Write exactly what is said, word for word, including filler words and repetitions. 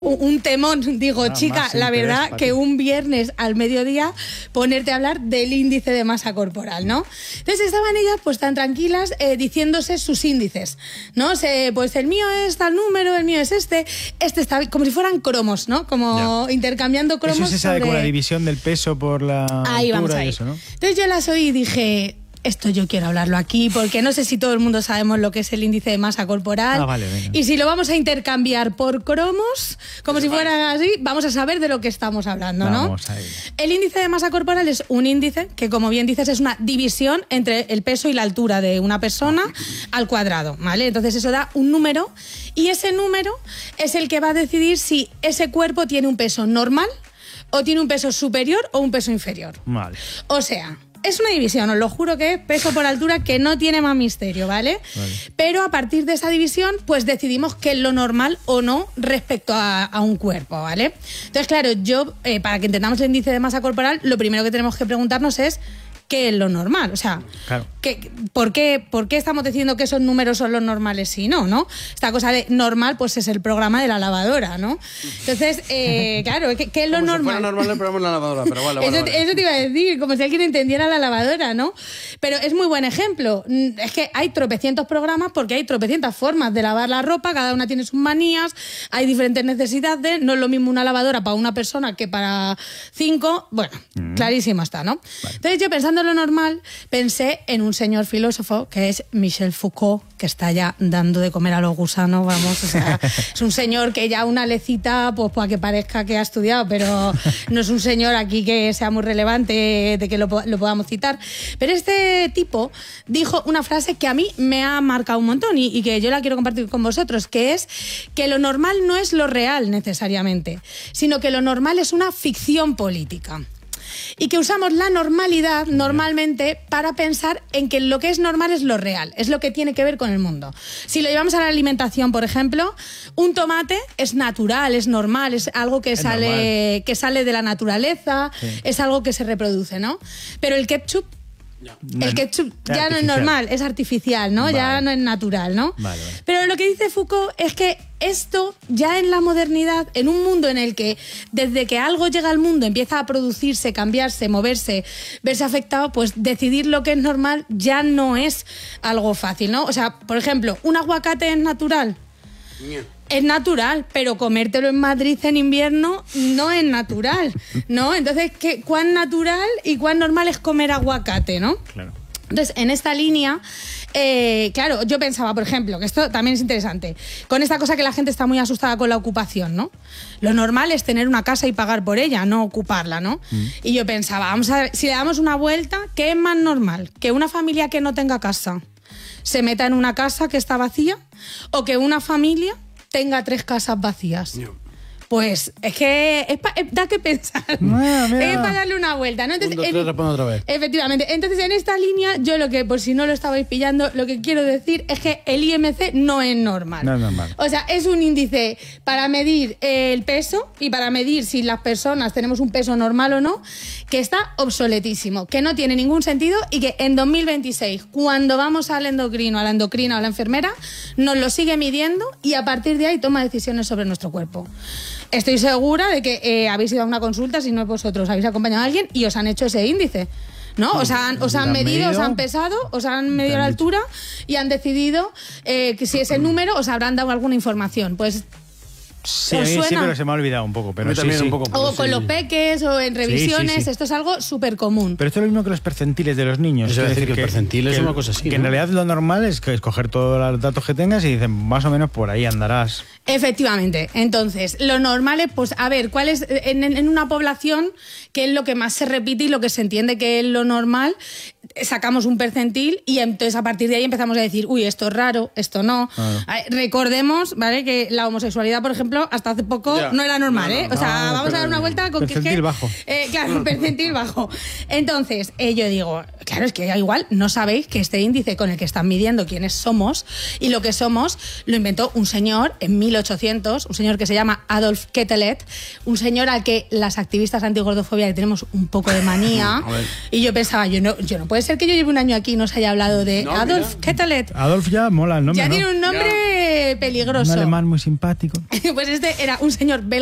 un temón, digo, Ah, chica, más la interés verdad para que ti. un viernes al mediodía ponerte a hablar del índice de masa corporal, ¿no? Entonces estaban ellas pues tan tranquilas eh, diciéndose sus índices, ¿no? Se, pues el mío es tal número, el mío es este, este está como si fueran cromos, ¿no? Como Ya. intercambiando cromos. Eso se sabe sobre... con la división del peso por la Ahí vamos altura ahí. y eso, ¿no? Entonces yo las oí y dije, esto yo quiero hablarlo aquí, porque no sé si todo el mundo sabemos lo que es el índice de masa corporal. Ah, vale, venga. Y si lo vamos a intercambiar por cromos, como si fuera así, vamos a saber de lo que estamos hablando, ¿no? Vamos ahí. El índice de masa corporal es un índice que, como bien dices, es una división entre el peso y la altura de una persona al cuadrado, ¿vale? Entonces eso da un número y ese número es el que va a decidir si ese cuerpo tiene un peso normal o tiene un peso superior o un peso inferior. Vale. O sea, es una división, os lo juro que es peso por altura, que no tiene más misterio, ¿vale? Vale. Pero a partir de esa división, pues decidimos qué es lo normal o no respecto a, a un cuerpo, ¿vale? Entonces, claro, yo, eh, para que entendamos el índice de masa corporal, lo primero que tenemos que preguntarnos es qué es lo normal, o sea, Claro. ¿qué, por, qué, ¿por qué estamos diciendo que esos números son los normales si no, no? Esta cosa de normal, pues es el programa de la lavadora, ¿no? Entonces, eh, claro, ¿qué, qué es lo Como si normal? fuera normal el programa en la lavadora, pero vale, vale, Eso, vale. eso te iba a decir, como si alguien entendiera la lavadora, ¿no? Pero es muy buen ejemplo. Mm, Es que hay tropecientos programas porque hay tropecientas formas de lavar la ropa, cada una tiene sus manías, hay diferentes necesidades, no es lo mismo una lavadora para una persona que para cinco. Bueno, clarísimo está, ¿no? Entonces yo, pensando en lo normal, pensé en un señor filósofo que es Michel Foucault, que está ya dando de comer a los gusanos, vamos, o sea, es un señor que ya una lecita, pues para que parezca que ha estudiado, pero no es un señor aquí que sea muy relevante de que lo, po- lo podamos citar. Pero este tipo dijo una frase que a mí me ha marcado un montón y, y que yo la quiero compartir con vosotros, que es que lo normal no es lo real necesariamente, sino que lo normal es una ficción política. Y que usamos la normalidad normalmente para pensar en que lo que es normal es lo real, es lo que tiene que ver con el mundo. Si lo llevamos a la alimentación, por ejemplo, un tomate es natural, es normal, es algo que, Es sale, que sale de la naturaleza, Sí. es algo que se reproduce, ¿no? Pero el ketchup... No, El ketchup es ya no es artificial. normal, es artificial, ¿no? Ya Vale. no es natural, ¿no? Vale, vale. Pero lo que dice Foucault es que esto, ya en la modernidad, en un mundo en el que desde que algo llega al mundo empieza a producirse, cambiarse, moverse, verse afectado, pues decidir lo que es normal ya no es algo fácil, ¿no? O sea, por ejemplo, ¿un aguacate es natural? Es natural, pero comértelo en Madrid en invierno no es natural, ¿no? Entonces, ¿qué, ¿cuán natural y cuán normal es comer aguacate, no? Claro. Entonces, en esta línea, eh, claro, yo pensaba, por ejemplo, que esto también es interesante, con esta cosa que la gente está muy asustada con la ocupación, ¿no? Lo normal es tener una casa y pagar por ella, no ocuparla, ¿no? Mm. Y yo pensaba, vamos a ver, si le damos una vuelta, ¿qué es más normal? ¿Que una familia que no tenga casa se meta en una casa que está vacía? ¿O que una familia tenga tres casas vacías? No. Pues es que es pa- es- da que pensar. Mira, mira. Es para darle una vuelta, ¿no? Un, dos, en- tres, responde otra vez. Efectivamente. Entonces, en esta línea, yo lo que, por si no lo estabais pillando, lo que quiero decir es que el I M C no es normal. No es normal. O sea, es un índice para medir el peso y para medir si las personas tenemos un peso normal o no, que está obsoletísimo, que no tiene ningún sentido y que en dos mil veintiséis, cuando vamos al endocrino, a la endocrina o a la enfermera, nos lo sigue midiendo y a partir de ahí toma decisiones sobre nuestro cuerpo. Estoy segura de que eh, habéis ido a una consulta, si no vosotros habéis acompañado a alguien y os han hecho ese índice, ¿no? Os han, os han ¿Lo han medido, os medido? han pesado, os han medido han la dicho? altura y han decidido eh, que si es el número os habrán dado alguna información. Pues Sí, ¿os a mí sí, suena? pero se me ha olvidado un poco. Pero A mí sí, también sí. un poco. o Sí. con los peques o en revisiones, sí, sí. esto es algo súper común. Pero esto es lo mismo que los percentiles de los niños. Eso Es es decir, que el percentil es que- una cosa así, Que en ¿no? realidad lo normal es que escoger todos los datos que tengas y dicen, más o menos por ahí andarás. Efectivamente. Entonces, lo normal es, pues, a ver, ¿cuál es en, en una población qué es lo que más se repite y lo que se entiende que es lo normal? Sacamos un percentil y entonces a partir de ahí empezamos a decir, uy, esto es raro, esto no. Claro. A ver, recordemos, ¿vale? Que la homosexualidad, por ejemplo, hasta hace poco Ya. no era normal, No, no, ¿eh? no. O sea, No, vamos a pero dar una vuelta con que es percentil que- bajo. Eh, claro, percentil bajo. Entonces, eh, yo digo, claro, es que igual no sabéis que este índice con el que están midiendo quiénes somos y lo que somos lo inventó un señor en mil ochocientos, un señor que se llama Adolf Quetelet, un señor al que las activistas antigordofobia le tenemos un poco de manía. A ver. Y yo pensaba, yo no, yo no puede ser que yo lleve un año aquí y no se haya hablado de No, Adolf mira. Quetelet. Adolf ya mola el nombre, Ya ¿no? tiene un nombre Un peligroso. alemán muy simpático. Pues Pues este era un señor belga